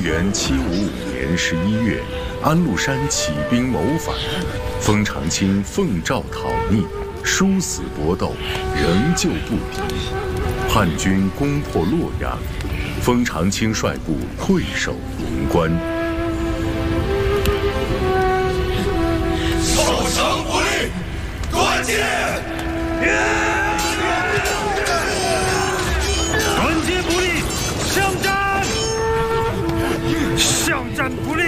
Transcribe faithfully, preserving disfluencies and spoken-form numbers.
公元七五五年十一月，安禄山起兵谋反，封长清奉诏讨逆，殊死搏斗，仍旧不敌。叛军攻破洛阳，封长清率部退守潼关。 守城不立，断剑！ 断剑不立，上战！上战不立！